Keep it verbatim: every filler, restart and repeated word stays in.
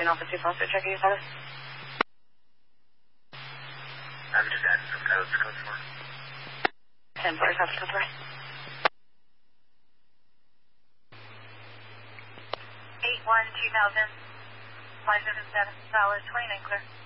Houston Alpha two Foster, checking your status. I'm just adding some codes, code four. ten four, South code four. eight one two thousand, five seven seven, Dollar twenty-nine clear.